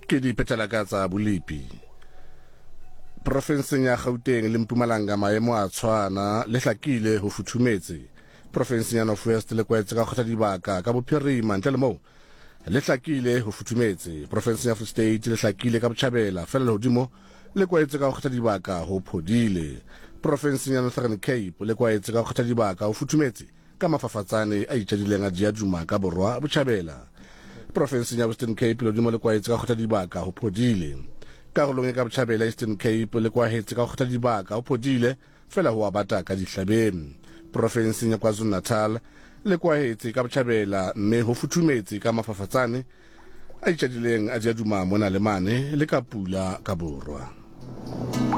ke di petala tsa Bolipi. Profenseng ya Gauteng le Mpumalanga maemo a tshwana le hlakile ho futhumetse. Profenseng ya North West le kwaetse ka kgotha dibaka ka bophirima ntle le moo le hlakile ho futhumetse. Profenseng ya Free State le hlakile ka botjhabela fela le hodimo le kwaetse ka kgotha dibaka ho phodile. Profenseng ya Northern Cape le kwaetse ka kgotha dibaka ho futhumetse ka mafafatsane a itjadileng a diaduma ka borwa botjhabela. Profenseng ya Western Cape le hodimo le kwaetse ka kgotha dibaka ho phodile. Karolong e ka botjhabela Eastern Cape le kwahetse ka kgotha dibaka ho phodile fela ho abata ka dihlabeng. Profenseng ya KwaZulu Natal le kwahetse ka botjhabela mme ho futhumetse ka mafafatsane a itjadileng a diaduma mona le mane le ka pula ka borwa.